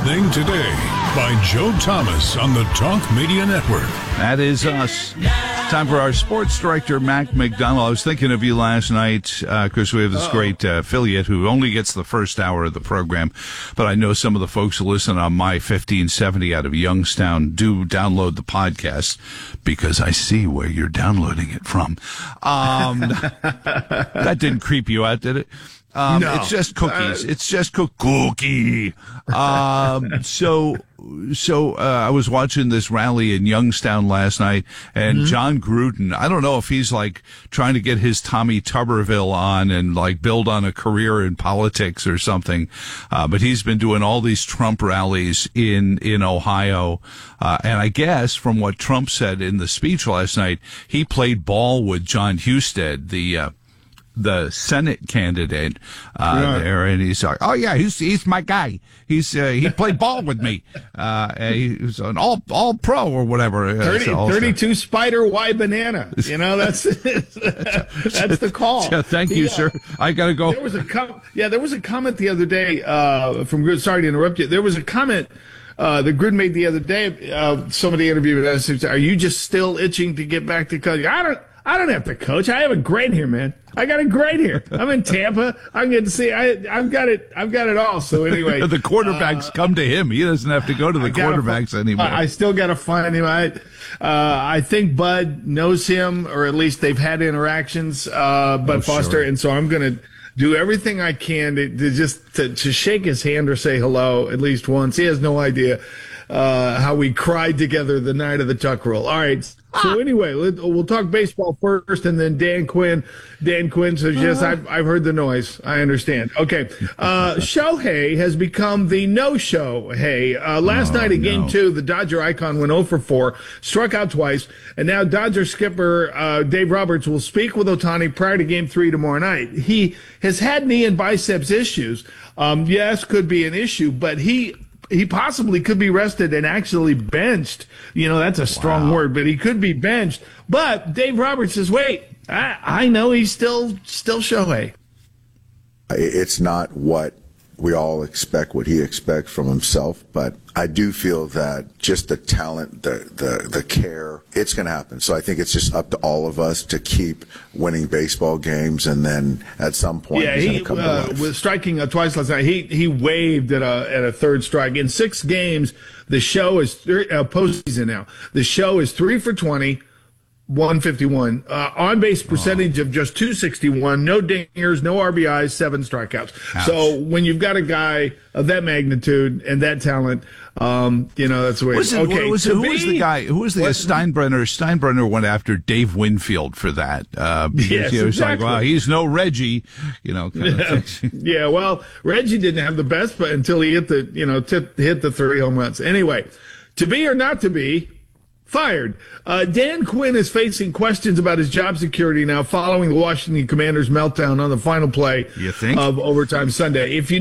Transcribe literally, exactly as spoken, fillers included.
Thing Today by Joe Thomas on the Talk Media Network. That is us. Time for our sports director, Mac McDonald. I was thinking of you last night because uh, we have this Uh-oh. great uh, affiliate who only gets the first hour of the program. But I know some of the folks who listen on My fifteen seventy out of Youngstown do download the podcast because I see where you're downloading it from. Um, that didn't creep you out, did it? Um, no. It's just cookies. Uh, it's just co- cookie. Um, so, so, uh, I was watching this rally in Youngstown last night, and mm-hmm. John Gruden, I don't know if he's like trying to get his Tommy Tuberville on and like build on a career in politics or something. Uh, but he's been doing all these Trump rallies in, in Ohio. Uh, and I guess from what Trump said in the speech last night, he played ball with John Husted, the, uh, the Senate candidate, uh, yeah. there, and he's like, oh yeah, he's, he's my guy. He's, uh, he played ball with me. Uh, he was an all, all pro or whatever. thirty, thirty-two Spider Y banana. You know, that's, that's the call. Yeah, thank you, yeah. sir. I gotta go. There was a com- yeah, there was a comment the other day, uh, from Gruden. Sorry to interrupt you. There was a comment, uh, that Gruden made the other day. Uh, somebody interviewed us. Are you just still itching to get back to coaching? I don't, I don't have to coach. I have a grade here, man. I got a grade here. I'm in Tampa. I'm going to see. I, I've got it. I've got it all. So anyway, the quarterbacks uh, come to him. He doesn't have to go to the quarterbacks gotta, anymore. I still got to find him. I, uh, I think Bud knows him, or at least they've had interactions. Uh, Bud oh, Foster, sure. And so I'm going to do everything I can to, to just to, to shake his hand or say hello at least once. He has no idea uh, how we cried together the night of the tuck roll. All right. So anyway, we'll talk baseball first, and then Dan Quinn. Dan Quinn says, yes, I've, I've heard the noise. I understand. Okay. Uh, Shohei has become the no-show. Hey, uh, last oh, night in game no. two, the Dodger icon went oh for four, struck out twice, and now Dodger skipper uh, Dave Roberts will speak with Ohtani prior to game three tomorrow night. He has had knee and biceps issues. Um, yes, could be an issue, but he... He possibly could be rested and actually benched. You know, that's a strong wow. word, but he could be benched. But Dave Roberts says, wait, I, I know he's still still Shohei. It's not what we all expect, what he expects from himself, but I do feel that just the talent, the the, the care, it's going to happen. So I think it's just up to all of us to keep winning baseball games, and then at some point, yeah, he's he come uh, to with striking uh, twice last night. He he waved at a at a third strike in six games. The show is th- uh, postseason now. The show is three for twenty. one fifty-one. Uh, on-base percentage oh. of just two sixty-one. No dingers, no R B Is, seven strikeouts. Ouch. So when you've got a guy of that magnitude and that talent, um, you know, that's the way was it, it, okay, was, Who be, was the guy? Who was the uh, Steinbrenner? Steinbrenner went after Dave Winfield for that. Uh, yes, he was exactly. like, well, he's no Reggie, you know. Kind of yeah, well, Reggie didn't have the best, but until he hit the, you know, t- hit the three home runs. Anyway, to be or not to be, fired. Uh, Dan Quinn is facing questions about his job security now following the Washington Commanders' meltdown on the final play you think? of overtime Sunday. If you